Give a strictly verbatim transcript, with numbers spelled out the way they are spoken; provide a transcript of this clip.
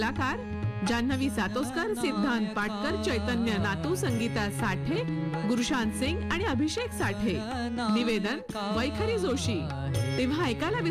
कलाकार जान्हवी सातोस्कर, सिद्धांत पाटकर, चैतन्य नातू, संगीता साठे, गुरुशांत सिंग आणि अभिषेक साठे. निवेदन वैखरी जोशी. तेव्हा ऐकायला